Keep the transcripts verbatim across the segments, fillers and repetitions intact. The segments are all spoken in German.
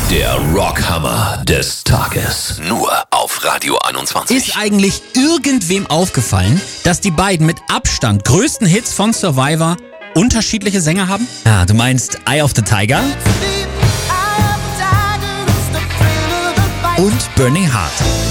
Der Rockhammer des Tages. Nur auf Radio einundzwanzig. Ist eigentlich irgendwem aufgefallen, dass die beiden mit Abstand größten Hits von Survivor unterschiedliche Sänger haben? Ja, du meinst Eye of the Tiger und Burning Heart.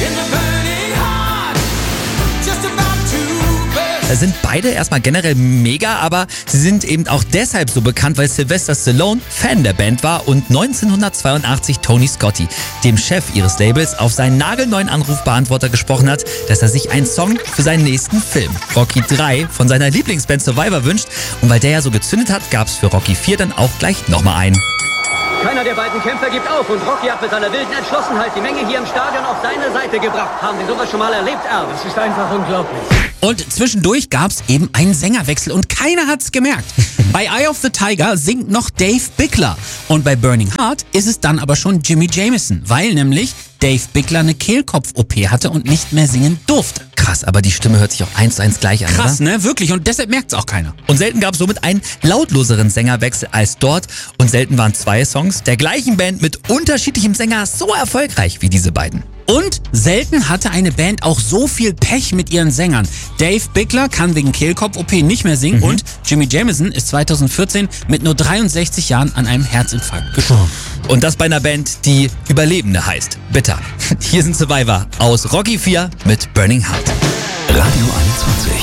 Da sind beide erstmal generell mega, aber sie sind eben auch deshalb so bekannt, weil Sylvester Stallone Fan der Band war und neunzehnhundertzweiundachtzig Tony Scotti, dem Chef ihres Labels, auf seinen nagelneuen Anrufbeantworter gesprochen hat, dass er sich einen Song für seinen nächsten Film, Rocky drei, von seiner Lieblingsband Survivor wünscht. Und weil der ja so gezündet hat, gab es für Rocky vier dann auch gleich nochmal einen. Keiner der beiden Kämpfer gibt auf und Rocky hat mit seiner wilden Entschlossenheit die Menge hier im Stadion auf seine Seite gebracht. Haben Sie sowas schon mal erlebt, Al? Das ist einfach unglaublich. Und zwischendurch gab's eben einen Sängerwechsel und keiner hat's gemerkt. Bei Eye of the Tiger singt noch Dave Bickler und bei Burning Heart ist es dann aber schon Jimmy Jamison, weil nämlich Dave Bickler eine Kehlkopf-O P hatte und nicht mehr singen durfte. Krass, aber die Stimme hört sich auch eins zu eins gleich an, Krass, oder? ne? Wirklich. Und deshalb merkt's auch keiner. Und selten gab es somit einen lautloseren Sängerwechsel als dort. Und selten waren zwei Songs der gleichen Band mit unterschiedlichem Sänger so erfolgreich wie diese beiden. Und selten hatte eine Band auch so viel Pech mit ihren Sängern. Dave Bickler kann wegen Kehlkopf-O P nicht mehr singen Mhm. und Jimmy Jamison ist zweitausendvierzehn mit nur dreiundsechzig Jahren an einem Herzinfarkt gestorben. Und das bei einer Band, die Überlebende heißt. Bitter. Hier sind Survivor aus Rocky vier mit Burning Heart. Radio einundzwanzig.